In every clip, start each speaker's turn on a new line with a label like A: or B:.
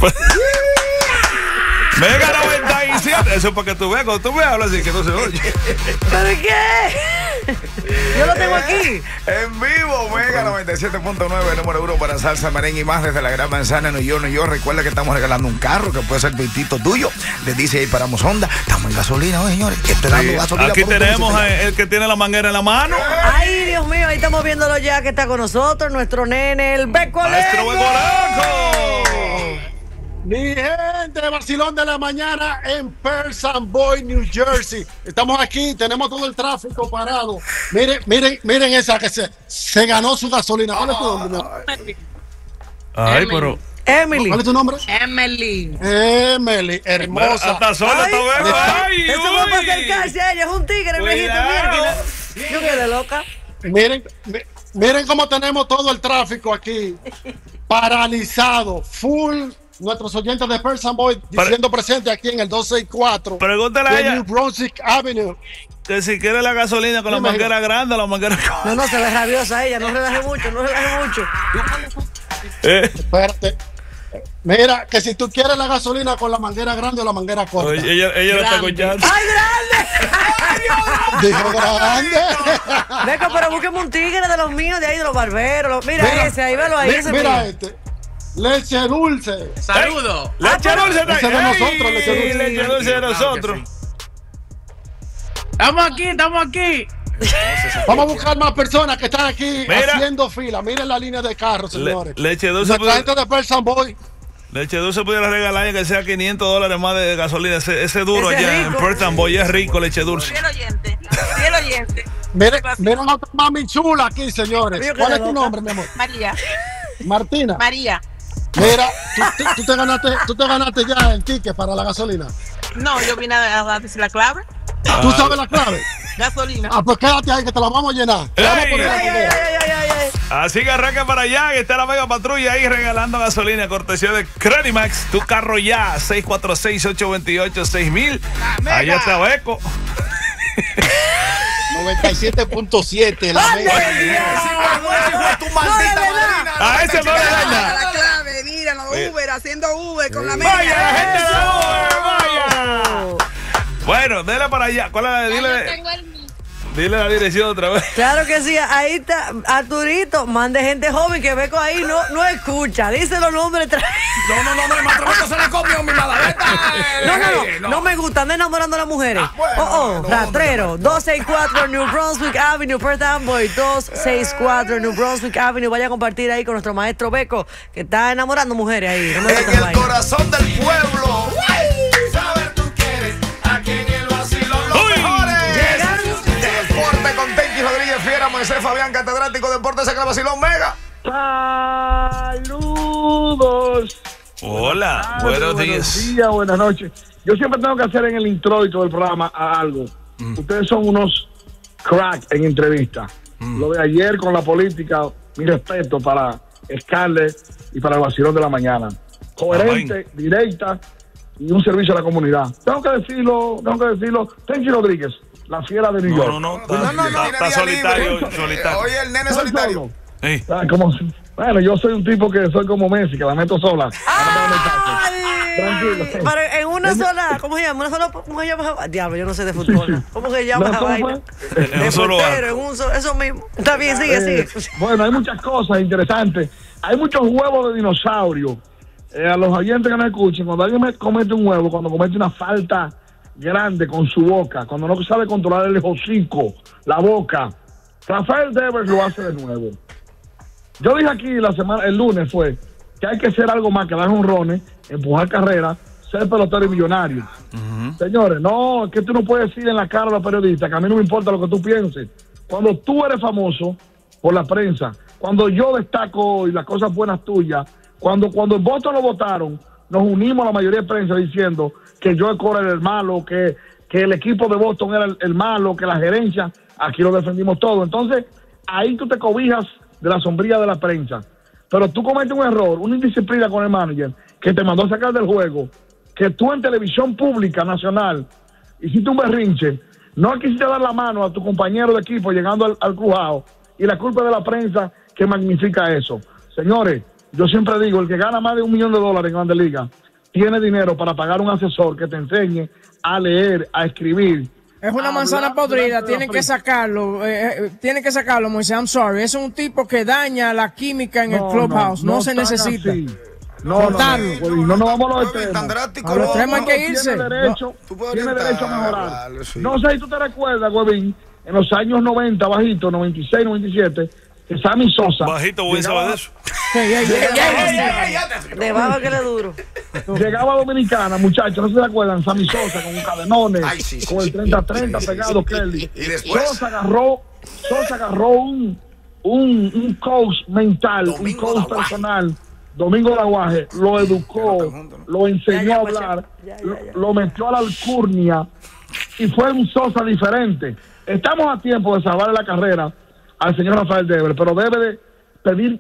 A: Mega 97. Eso es para que tú veas. Cuando tú me hablas así que no se oye.
B: ¿Pero qué? Yo lo tengo aquí.
C: En vivo, Mega 97.9, número 1 para salsa, merengue y más desde la Gran Manzana, New York. Recuerda que estamos regalando un carro que puede ser vitito tuyo. Les dice ahí paramos Honda. Estamos en gasolina hoy, señores. Dando gasolina.
A: Aquí tenemos el que tiene la manguera en la mano.
B: Ay, Dios mío, ahí estamos viéndolo ya que está con nosotros, nuestro nene, el Beco
A: Maestro Becoraco.
D: Mi gente, vacilón de la mañana en Perth Amboy, New Jersey. Estamos aquí, tenemos todo el tráfico parado. Miren esa que se ganó su gasolina. ¿Cuál es tu nombre?
A: Ay, pero...
B: Emily.
D: ¿Cuál es tu nombre?
E: Emily,
D: hermosa.
A: Hasta sola está Beco. Ay,
B: eso fue para acercarse a ella, es un tigre, el viejito mierda. Yo quedé loca.
D: Miren cómo tenemos todo el tráfico aquí paralizado, full. Nuestros oyentes de Perth Amboy diciendo presente aquí en el 264
A: Pregúntale a ella
D: New Brunswick Avenue.
A: que si quiere la gasolina con la manguera grande o la manguera corta.
B: No, se ve rabiosa ella, no relaje mucho.
D: Espérate. Mira, que si tú quieres la gasolina con la manguera grande o la manguera corta.
A: Oye, ella lo está escuchando.
B: ¡Ay, grande!
D: Dijo grande.
B: Beco, pero búsqueme un tigre de los míos, de ahí de los barberos. Mira ese, ahí velo ahí.
D: Mira este. Leche dulce.
E: saludos.
A: Leche dulce
D: Ese de nosotros,
A: leche dulce de nosotros.
E: Estamos aquí.
D: Vamos a buscar más personas que están aquí
A: Mira.
D: haciendo fila. Miren la línea de carros, señores.
A: Leche dulce.
D: La gente de Perth Amboy.
A: Leche dulce pudiera regalar que sea $500 más de gasolina. Ese duro
B: Ese
A: allá
B: rico.
A: en Perth Amboy es rico, leche dulce.
E: Fiel oyente.
D: Miren a otra mami chula aquí, señores.
B: Yo
D: ¿Cuál
B: quedé
D: es tu
B: loca.
D: nombre, mi amor?
E: María.
D: Martina. Mira, tú te ganaste ya el ticket para la gasolina.
E: No, yo vine a decir la clave.
D: ¿Tú sabes la clave?
E: Gasolina.
D: Pues quédate ahí que te la vamos a llenar. Te la vamos a poner la
B: Ay,
D: primera.
A: Así que arranca para allá, que está la Mega Patrulla ahí regalando gasolina, cortesía de Credimax. Tu carro ya, 646-828-6000. Allá está Beco.
D: 97.7 la Mega.
C: Tu maldita madrina.
A: A ese no le daña.
E: La clave, mira, los Uber, haciendo Uber con la
A: Vaya, la
E: media.
A: gente de Uber, vaya. Bueno, dele para allá. ¿Cuál es? Dile la dirección otra vez.
B: Claro que sí, ahí está Arturito, mande gente joven que Beco ahí no escucha, dice los nombres.
C: No, maestro, se la comió mi malaveta.
B: No me gusta, anda enamorando a las mujeres. Rastrero, 264 New Brunswick Avenue, Perth Amboy, 264 New Brunswick Avenue. Vaya a compartir ahí con nuestro maestro Beco, que está enamorando mujeres ahí. No me gusta
C: En
B: esa
C: el
B: vaina.
C: corazón del pueblo. Saber tú quieres, aquí en el vacilón los mejores. Deporte con Tenchi Rodríguez Fiera, Moisés Fabián, catedrático de deportes en el vacilón Mega.
D: Saludos.
A: Hola, buenos días.
D: Buenas noches. Yo siempre tengo que hacer en el introito del programa algo. Ustedes son unos crack en entrevista. Lo de ayer con la política, mi respeto para Scarlett y para el vacilón de la mañana. Coherente, directa y un servicio a la comunidad. Tengo que decirlo. Tenchi Rodríguez, la fiera de New York.
A: No, está solitario.
C: Oye, el nene solitario.
A: Sí.
D: Bueno, yo soy un tipo que soy como Messi, que la meto sola. Tranquilo.
B: Pero en una sola, ¿cómo se llama? ¿Cómo se llama? Diablo, yo no sé de fútbol. ¿Cómo se llama esa vaina?
A: En un solo
B: portero, en un solo, eso mismo. Está bien, sigue.
D: Bueno, hay muchas cosas interesantes. Hay muchos huevos de dinosaurio. A los oyentes que me escuchen, cuando alguien comete un huevo, cuando comete una falta grande con su boca, cuando no sabe controlar el hocico, la boca, Rafael Devers lo hace de nuevo. Yo dije aquí el lunes fue que hay que hacer algo más que dar jonrones, empujar carreras, ser pelotero y millonario. Señores, no, es que tú no puedes decir en la cara a los periodistas que a mí no me importa lo que tú pienses. Cuando tú eres famoso por la prensa, cuando yo destaco y las cosas buenas tuyas, cuando en Boston lo votaron, nos unimos a la mayoría de prensa diciendo que Joe Cora era el malo, que el equipo de Boston era el malo, que la gerencia, aquí lo defendimos todo. Entonces, ahí tú te cobijas de la sombrilla de la prensa. Pero tú cometes un error, una indisciplina con el manager, que te mandó a sacar del juego, que tú en televisión pública nacional hiciste un berrinche, no quisiste dar la mano a tu compañero de equipo llegando al crujado, y la culpa de la prensa que magnifica eso. Señores, yo siempre digo, el que gana más de $1 millón en Grandes Ligas tiene dinero para pagar un asesor que te enseñe a leer, a escribir.
F: Es una manzana podrida, tienen que sacarlo, Moisés, I'm sorry. Es un tipo que daña la química en el clubhouse, no se necesita.
D: No nos vamos a los extremos.
F: A los extremos hay que irse.
D: Tiene derecho a mejorar. No sé si tú te recuerdas, Huevín, en los años 90, bajito, 96, 97, que Sammy Sosa.
A: Bajito, voy a saber de eso.
B: De bajo que le duro.
D: Llegaba a Dominicana, muchachos, no se acuerdan, Sammy Sosa con cadenones, con el 30-30 pegado, Kelly.
C: Y después
D: Sosa agarró un coach mental, un coach personal. Domingo de Aguaje lo educó, lo enseñó a hablar, lo metió a la alcurnia y fue un Sosa diferente. Estamos a tiempo de salvar la carrera al señor Rafael Devers, pero debe de pedir,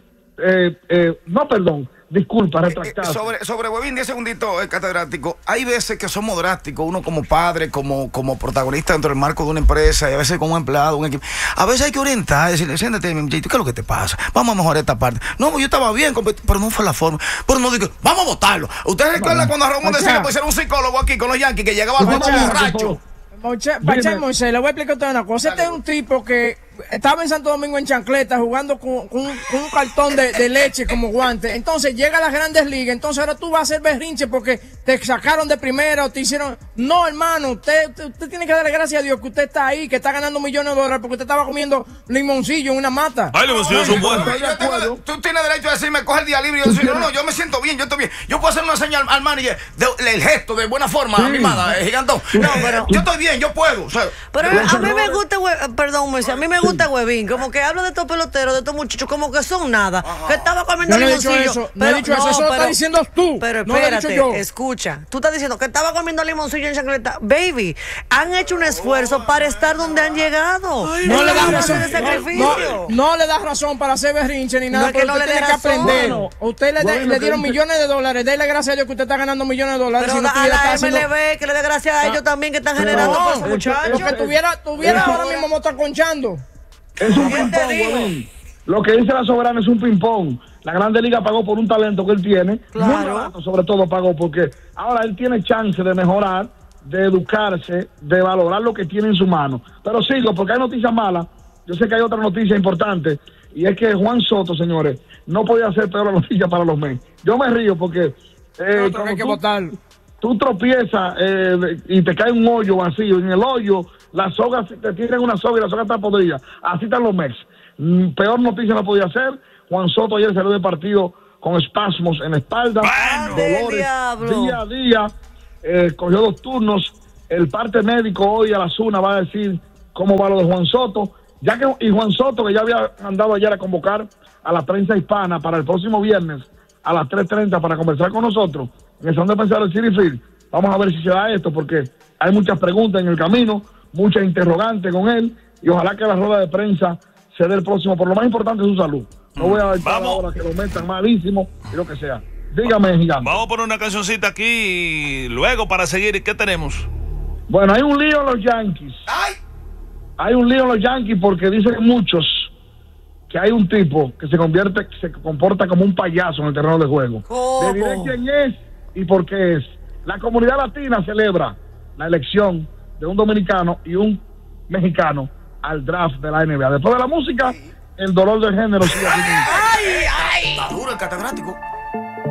D: disculpa, retractarse.
C: Sobre Huevín, 10 segunditos, catedrático. Hay veces que somos drásticos, uno como padre, como protagonista dentro del marco de una empresa, y a veces como empleado, un equipo. A veces hay que orientar, decirle, siéntate, mi muchachito, ¿qué es lo que te pasa? Vamos a mejorar esta parte. No, yo estaba bien, pero no fue la forma. Pero no digo, vamos a votarlo. ¿Ustedes recuerdan cuando Ramón decía que puede ser un psicólogo aquí con los Yankees que llegaba al juego borracho?
F: Moisés, le voy a explicar a usted una cosa. Este es un tipo que estaba en Santo Domingo en chancleta jugando con un cartón de leche como guante. Entonces llega a las Grandes Ligas. Entonces ahora tú vas a hacer berrinche porque te sacaron de primera o te hicieron. No, hermano, usted tiene que darle gracias a Dios que usted está ahí, que está ganando $millones porque usted estaba comiendo limoncillo en una mata.
A: Ay, limoncillos son buenos.
C: Tú tienes derecho a decirme, coge el día libre y yo decir, no, yo me siento bien, yo estoy bien. Yo puedo hacer una señal al manager, el gesto de buena forma, animada, gigantón. No, pero yo estoy bien, yo puedo. O sea,
B: pero a mí me gusta, perdón, Moisés, a mí me gusta Huevín, como que habla de estos peloteros, de estos muchachos, como que son nada, que estaba comiendo limoncillo.
F: No he dicho eso, eso lo estás diciendo tú.
B: Pero espérate, escucha, tú estás diciendo que estaba comiendo limoncillo en chancleta. Baby, han hecho un esfuerzo para estar donde han llegado.
F: No le das razón. No le das razón para hacer berrinche ni nada, porque usted tiene que aprender. Usted le dieron $millones, dele gracias a Dios que usted está ganando $millones.
B: Pero a la MLB, que le dé gracias a ellos también que están generando por esos muchachos.
F: Lo que tuviera ahora mismo motaconchando.
D: Es un ping-pong, lo que dice la Soberana es un ping-pong. La Grande Liga pagó por un talento que él tiene, muy barato, sobre todo pagó porque ahora él tiene chance de mejorar, de educarse, de valorar lo que tiene en su mano. Pero sigo, porque hay noticias malas. Yo sé que hay otra noticia importante, y es que Juan Soto, señores, no podía ser peor la noticia para los Mets. Yo me río porque
F: hay que votarlo.
D: Tú tropiezas y te cae un hoyo vacío. En el hoyo, las sogas te tiran una soga y la soga está podrida. Así están los Mets. Peor noticia no podía ser. Juan Soto ayer salió del partido con espasmos en la espalda, dolores día a día. Cogió 2 turnos. El parte médico hoy a las 1 va a decir cómo va lo de Juan Soto. Y Juan Soto, que ya había mandado ayer a convocar a la prensa hispana para el próximo viernes a las 3:30 para conversar con nosotros en el Salón de Prensa del Citi Field. Vamos a ver si se da esto, porque hay muchas preguntas en el camino, muchas interrogantes con él, y ojalá que la rueda de prensa se dé el próximo, por lo más importante es su salud. No voy a decir ahora que lo metan malísimo y lo que sea. Dígame, gigante.
A: Vamos a poner una cancioncita aquí y luego para seguir, ¿qué tenemos?
D: Bueno, hay un lío en los Yankees. Hay un lío en los Yankees porque dicen muchos que hay un tipo que se comporta como un payaso en el terreno de juego. Te diré quién es y por qué es. La comunidad latina celebra la elección de un dominicano y un mexicano al draft de la NBA. Después de la música, el dolor del género sigue aquí.
C: Está duro el catedrático.